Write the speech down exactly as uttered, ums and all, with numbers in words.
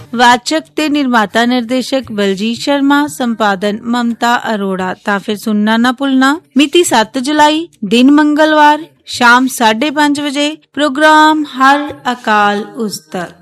वाचक ते निर्माता निर्देशक बलजीत शर्मा, संपादन ममता अरोड़ा। ता फिर सुनना ना भुलना। मिति सात जुलाई, दिन मंगलवार, शाम साढ़े पांच बजे। प्रोग्राम हर अकाल उस्तक।